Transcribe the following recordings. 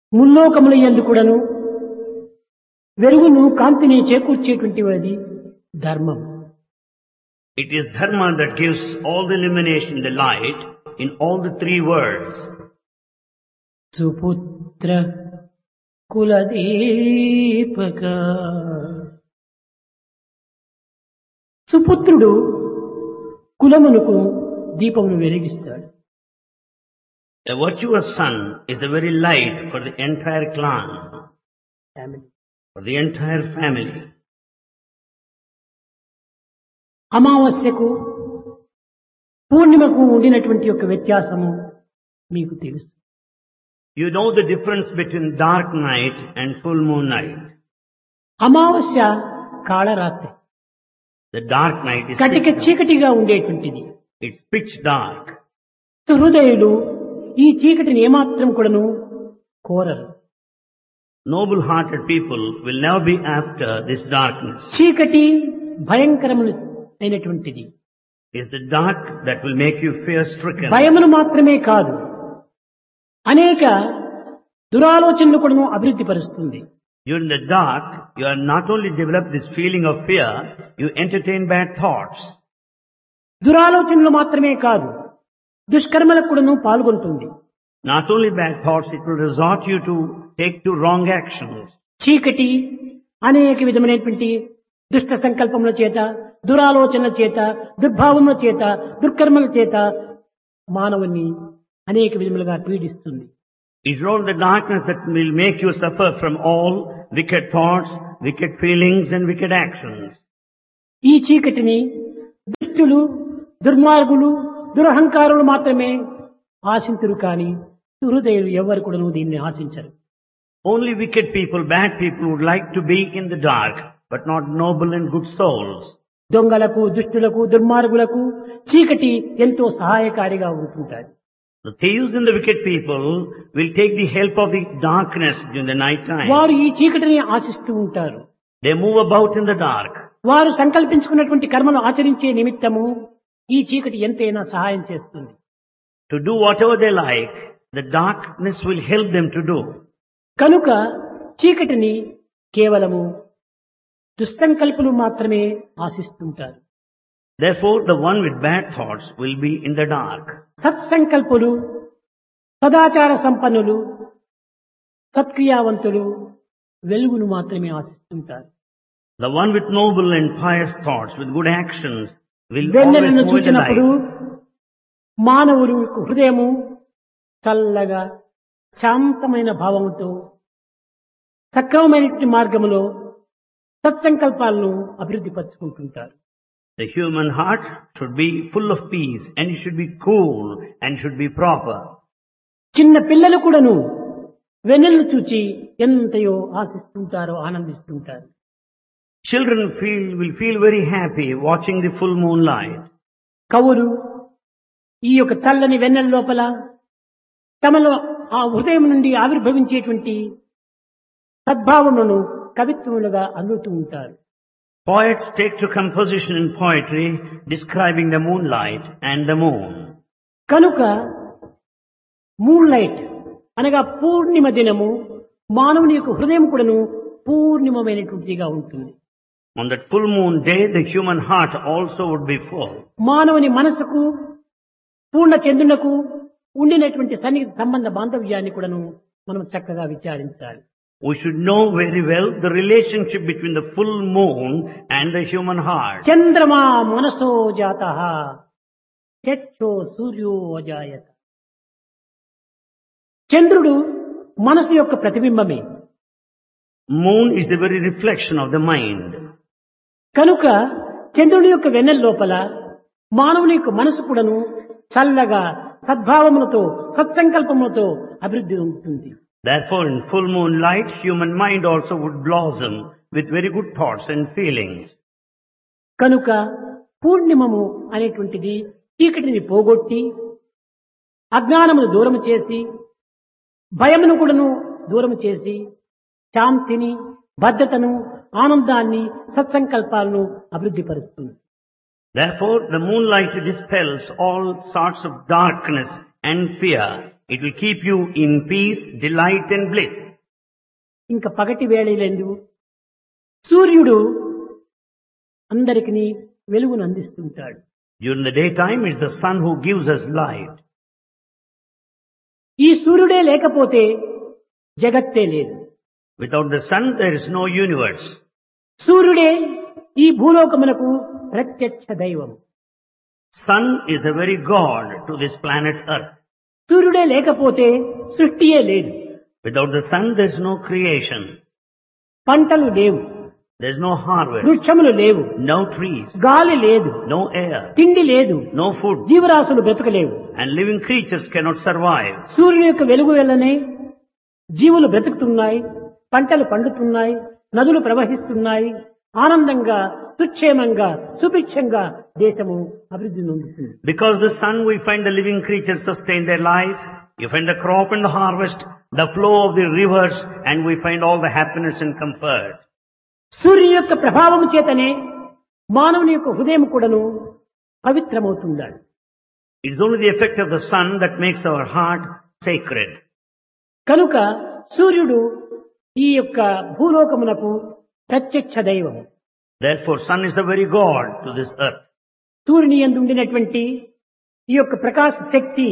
ముల్లోకముల యందు కూడాను వెలుగును కాంతిని చేకూర్చేటువంటి అది ధర్మం. It is dharma that gives all the illumination, the light in all the three worlds. సుపుత్ర కులదీపక. సుపుత్రుడు కులమునకు దీపమును వెలిగిస్తాడు. A virtuous son is the very light for the entire clan, for the entire family. అమావాస్యకు పూర్ణిమకు ఉండినటువంటి యొక్క వ్యత్యాసము మీకు తెలుసు. You know the difference between dark night and full moon night. అమావాస్య Kalaratri, The dark night is కటిక pitch dark. చీకటిగా ఉండేటువంటిది. It's pitch dark. హృదయులు ఈ చీకటిని ఏమాత్రం కూడాను కోరరు. Noble-hearted people will never be after this darkness. చీకటి భయంకరమైనటువంటిది. It's the dark that will make you fear-stricken. భయమును మాత్రమే కాదు, అనేక దురాలోచనలు కూడాను అభివృద్ధి పరుస్తుంది. During the dark, you are not only develop this feeling of fear, you entertain bad thoughts. దురాలోచనలు మాత్రమే కాదు, దుష్కర్మలకు కూడాను పాల్గొంటుంది. Not only bad thoughts, it will resort you to take to wrong actions. చీకటి అనేక విధమైనటువంటి దుష్ట సంకల్పముల చేత, దురాలోచనల చేత, దుర్భావముల చేత, దుర్కర్మల చేత మానవుని అనేక విధములుగా పీడిస్తుంది. It's all the darkness that will make you suffer from all wicked thoughts, wicked feelings and wicked actions. ఈ చీకటిని దుష్టులు, దుర్మార్గులు, దురహంకారులు మాత్రమే ఆశింతురు కానీ హృదయులు ఎవరు కూడా దీన్ని ఆశించరు. Only wicked people, bad people would like to be in the dark, but not noble and good souls. దొంగలకు, దుష్టులకు, దుర్మార్గులకు చీకటి ఎంతో సహాయకారిగా ఉంటుంటారు. The thieves and the wicked people will take the help of the darkness during the night time. వారు ఈ చీకటిని ఆశిస్తూ ఉంటారు. They move about in the dark. వారు సంకల్పించుకున్నటువంటి కర్మలు ఆచరించే నిమిత్తము ఈ చీకటి ఎంతైనా సహాయం చేస్తుంది. To do whatever they like, the darkness will help them to do. కనుక చీకటిని కేవలము దుస్సంకల్పులు మాత్రమే ఆశిస్తుంటారు. Therefore, the one with bad thoughts will be in the dark. సత్సంకల్పులు, సదాచార సంపన్నులు, సత్క్రియావంతులు వెలుగును మాత్రమే ఆశిస్తుంటారు. The one with noble and pious thoughts, with good actions, will always వెన్నెలను move in the చూచినప్పుడు light. మానవుడు హృదయము చల్లగా శాంతమైన భావముతో సక్రమమైనటువంటి మార్గములో సత్సంకల్పాలను అభివృద్ధి పరుచుకుంటుంటారు. The human heart should be full of peace and it should be cool and should be proper. చిన్న పిల్లలు కూడాను వెన్నెలను చూచి ఎంతయో ఆశిస్తుంటారో, ఆనందిస్తుంటారు. Children will feel very happy watching the full moonlight. కవులు ఈ యొక్క చల్లని వెన్నెల లోపల తమలో ఆ హృదయం నుండి ఆవిర్భవించేటువంటి సద్భావములను కవిత్వములుగా అందుతూ ఉంటారు. Poets take to composition in poetry describing the moonlight and the moon. కనుక మూన్ లైట్ అనగా పూర్ణిమ దినము మానవుని యొక్క హృదయం కూడాను పూర్ణిమమైనటువంటిదిగా ఉంటుంది. On that full moon day, the human heart also would be full. మానవుని మనసుకు పూర్ణ చంద్రునకు ఉండినటువంటి సన్నిహిత సంబంధ బాంధవ్యాన్ని కూడాను మనం చక్కగా విచారించాలి. We should know very well the relationship between the full moon and the human heart. చంద్రమా మనసో జాతః చక్షో సూర్యో అజాయత. చంద్రుడు మనసు యొక్క ప్రతిబింబమే. Moon is the very reflection of the mind. కనుక చంద్రుని యొక్క వెన్నెల లోపల మానవుని యొక్క మనసు కూడాను చల్లగా సద్భావములతో, సత్సంకల్పములతో అభివృద్ధి ఉంటుంది. Therefore, in full moonlight, human mind also would blossom with very good thoughts and feelings. కనుక పూర్ణిమము అనేటువంటిది చీకటిని పోగొట్టి అజ్ఞానమును దూరము చేసి భయమును కూడాను దూరము చేసి శాంతిని, భద్రతను, ఆనందాన్ని, సత్సంకల్పాలను అభివృద్ధి పరుస్తుంది. Therefore, the moonlight dispels all sorts of darkness and fear It will keep you in peace, delight and bliss. ఇంకా పగటి వేళలందు సూర్యుడు అందరికీ వెలుగును అందిస్తుంటాడు. During the daytime, it's the sun who gives us light. ఈ సూర్యుడే లేకపోతే జగత్తే లేదు. Without the sun, there is no universe. సూర్యుడే ఈ భూలోకమునకు ప్రత్యక్ష దైవం. Sun is the very God to this planet Earth. సూర్యుడే లేకపోతే సృష్టియే లేదు. Without the sun, there is no creation. పంటలు లేవు, There is no harvest, వృక్షములు లేవు, no trees, గాలి లేదు, no air, తిండి లేదు, no food, జీవరాశులు బ్రతకలేవు. and living creatures cannot survive. సూర్యుని యొక్క వెలుగు వల్లనే జీవులు బ్రతుకుతున్నాయి, పంటలు పండుతున్నాయి, నదులు ప్రవహిస్తున్నాయి, ఆనందంగా సుక్షేమంగా సుభిక్షంగా దేశము అభివృద్ధి నొందుతుంది. Because the sun, we find the living creatures sustain their life. You find the crop and the harvest, the flow of the rivers, and we find all the happiness and comfort. సూర్యుని యొక్క ప్రభావము చేతనే మానవుని యొక్క హృదయం కూడాను పవిత్రమవుతుందాడు. It is only the effect of the sun that makes our heart sacred. కనుక సూర్యుడు ఈ యొక్క భూలోకమునకు ప్రత్యక్ష దైవం. Therefore, sun is the very God to this earth. సూర్యుని యందు ఉండినటువంటి ఈ యొక్క ప్రకాశ శక్తి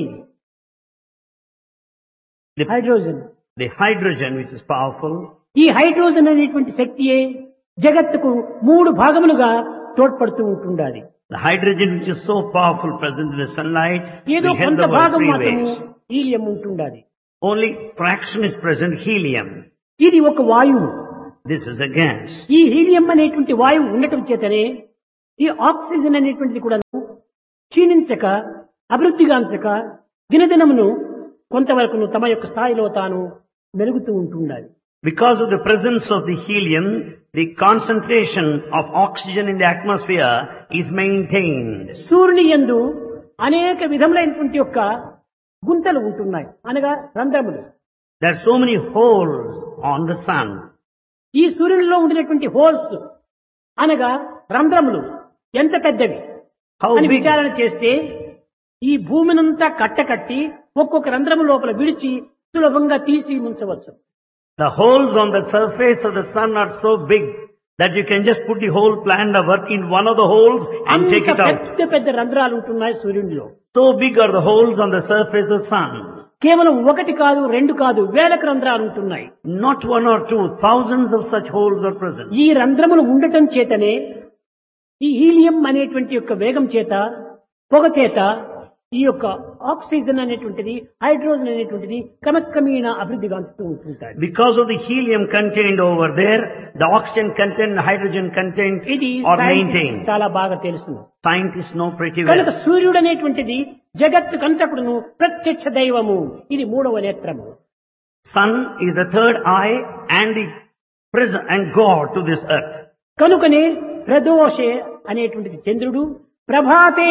hydrogen. The hydrogen, which is powerful, ఈ హైడ్రోజన్ అనేటువంటి శక్తియే జగత్తుకు 3 భాగములుగా తోడ్పడుతూ ఉంటుండాలి. the hydrogen which is so powerful present in the sunlight, ఏదో will help కొంత the world భాగం 3 మాత్రము ways. హీలియం ఉంటుండాలి. Only fraction is present, helium. ఇది ఒక వాయువు. This is a gas. ఈ హీలియం అనేటువంటి వాయువు ఉండటం చేతనే ఈ ఆక్సిజన్ అనేటువంటిది కూడా క్షీణించక అభివృద్ధిగాంచక దినదినమును కొంతవరకు తమ యొక్క స్థాయిలో తాను మెరుగుతూ ఉంటుండాలి. Because of the presence of the helium, the concentration of oxygen in the atmosphere is maintained. సూర్యుని యందు అనేక విధములైనటువంటి యొక్క గుంతలు ఉంటున్నాయి, అనగా రంధ్రములు. There are so many holes on the sun. ఈ సూర్యునిలో ఉండినటువంటి హోల్స్ అనగా రంధ్రములు ఎంత పెద్దవి How అని big? విచారణ చేస్తే ఈ భూమినంతా కట్టకట్టి ఒక్కొక్క రంధ్రము లోపల విడిచి సులభంగా తీసి ఉంచవచ్చు. The holes on the surface of the sun are so big that you can just put the whole plant of work in one of the holes and అంత take it out. పెద్ద పెద్ద రంధ్రాలు ఉంటున్నాయి సూర్యునిలో. So big are the holes on the surface of the sun. కేవలం 1 కాదు 2 కాదు వేలకు రంధ్రాలు ఉంటున్నాయి. Not 1 or 2, thousands of such holes are present. ఈ రంధ్రములు ఉండటం చేతనే ఈ హీలియం అనేటువంటి యొక్క వేగం చేత పొగ చేత ఈ యొక్క ఆక్సిజన్ అనేటువంటిది హైడ్రోజన్ అనేటువంటిది క్రమక్రమేణ అభివృద్ధి గాంచుతూ ఉంటుంటాయి. Because of the helium contained over there, the oxygen content, the hydrogen content ఇది are scientists maintained. చాలా బాగా తెలుసు. Scientists know pretty కనుక well. సూర్యుడు అనేటువంటిది జగత్తుకంతకుడును ప్రత్యక్ష దైవము. ఇది 3వ నేత్రము. Sun is the third eye and the present and God to this earth. కనుకనే ప్రదోషే అనేటువంటిది చంద్రుడు, ప్రభాతే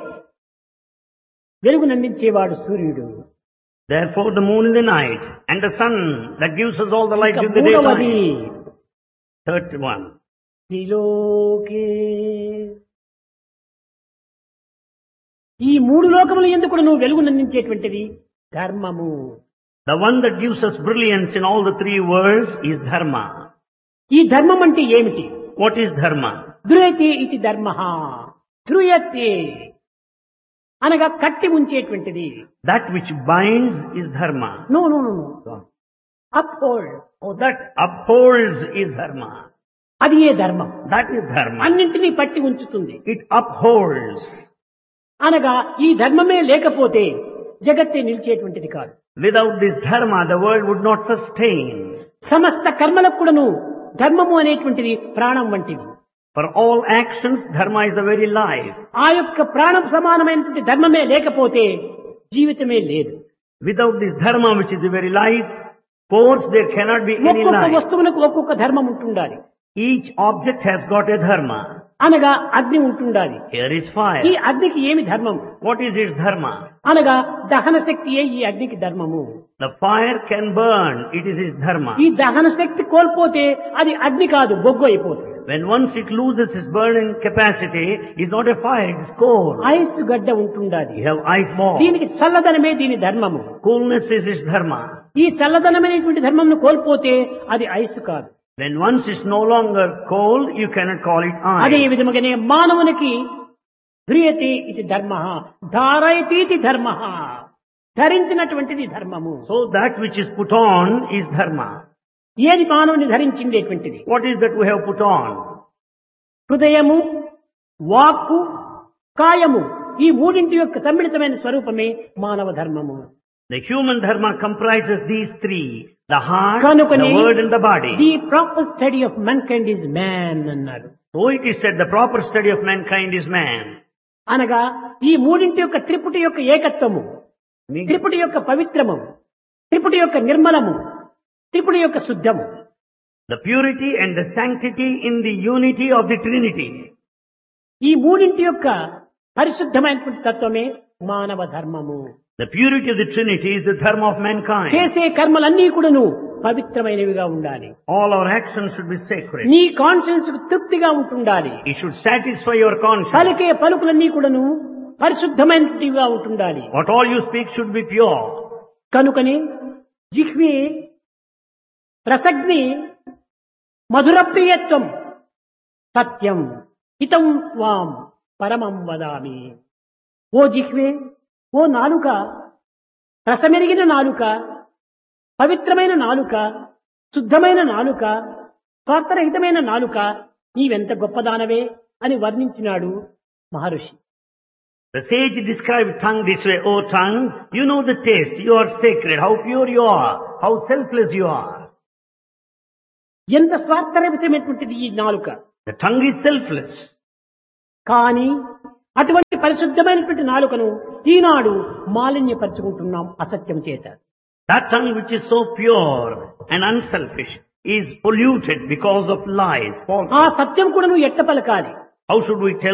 వెలుగునందించేవాడు సూర్యుడు. Therefore the moon in the night and the sun that gives us all the light ఇక in the మూడవది daytime. Third one. త్రిలోకే. ఈ 3 లోకముల యందు కూడా నువ్వు వెలుగునందించేటువంటిది ధర్మము. The one that gives us brilliance in all the 3 worlds is dharma. ఈ ధర్మం అంటే ఏమిటి? What is dharma? ధ్రుయతే ఇది ధర్మః. ధ్రుయతే అనగా కట్టి ఉంచేటువంటిది. That which binds is dharma. No no no no uphold. Oh, that upholds is dharma. అది ఏ ధర్మం. That is dharma. అన్నింటినీ పట్టి ఉంచుతుంది. It upholds. అనగా ఈ ధర్మమే లేకపోతే జగత్తే నిలిచేటువంటిది కాదు. Without this dharma, the world would not sustain. సమస్త కర్మలకు కూడాను ధర్మము అనేటువంటిది ప్రాణం వంటిది. For all actions, dharma is the very life. ఆ యొక్క ప్రాణం సమానమైనటువంటి ధర్మమే లేకపోతే జీవితమే లేదు. Without this dharma, which is the very life force, there cannot be any ఒక్కొక్క life. వస్తువులకు ఒక్కొక్క ధర్మం ఉంటుండాలి. Each object has got a dharma. అనగా అగ్ని ఉంటుండాలి. Here is ఈ fire. అగ్నికి ఏమి ధర్మం? What is its dharma? అనగా దహన శక్తియే ఈ అగ్నికి ధర్మము. The fire can burn. It is its dharma. ఈ దహన శక్తి కోల్పోతే అది అగ్ని కాదు, బొగ్గు అయిపోతుంది. When once it loses its burning capacity, it's not a fire, it is coal. Ice గడ్డ ఉంటుండాలి. You have ice ball. దీనికి చల్లదనమే దీని ధర్మము. Coolness is its dharma. ఈ చల్లదనమైనటువంటి ధర్మంను కోల్పోతే అది ఐస్ కాదు. When once it's no longer cold, you cannot call it అదే ice. విధముగానే మానవునికి ధ్రియతే ఇది ధర్మ, ధారయతి ఇది ధర్మ, ధరించినటువంటిది ధర్మము. So that which is put on is dharma. ఏది మానవుని ధరించిండేటువంటిది? What is that we have put on? హృదయము, వాక్కు, కాయము, ఈ మూడింటి యొక్క సమ్మిళితమైన స్వరూపమే మానవ ధర్మము. The human dharma comprises these three: the heart, కనుకనే the word and the body. The proper study of mankind is man అన్నారు. So it is said the proper study of mankind is man. అనగా ఈ మూడింటి యొక్క త్రిపుటి యొక్క ఏకత్వము, త్రిపుటి యొక్క పవిత్రము, త్రిపుటి యొక్క నిర్మలము, త్రిపుటి యొక్క శుద్ధము. The purity and the sanctity in the unity of the Trinity. ఈ మూడింటి యొక్క పరిశుద్ధమైనటువంటి తత్వమే మానవ ధర్మము. The purity of the Trinity is the dharma of mankind. చేసే కర్మలన్నీ కూడాను పవిత్రమైనవిగా ఉండాలి. All our actions should be sacred. నీ కాన్షియన్స్ కు తృప్తిగా ఉంటుండాలి. It should satisfy your conscience. పలికే పలుకులన్నీ కూడాను పరిశుద్ధమైనవిగా ఉంటుండాలి. What all you speak should be pure. కనుకని జిహ్వే రసగ్ని మధురప్రియత్వం సత్యం హితం త్వాం పరమం వదామి. ఓ జిహ్వే, ఓ నాలుక, రసమెరిగిన నాలుక, పవిత్రమైన నాలుక, శుద్ధమైన నాలుక, స్వార్థరహితమైన నాలుక, నీవెంత గొప్పదానవే అని వర్ణించినాడు మహర్షి. The sage described tongue this way: O tongue, you know the taste, you are sacred, how pure you are, how selfless you are. ఎంత స్వార్థరహితమైనటువంటిది ఈ నాలుక. The tongue is selfless. కానీ అటువంటి పరిశుద్ధమైనటువంటి నాలుకను ఈనాడు మాలిన్యపరుచుకుంటున్నాం అసత్యం చేత. That tongue which is so pure and unselfish is polluted because of lies, falsehood. ఆ సత్యం కూడా నువ్వు ఎట్ట పలకాలి? How should we tell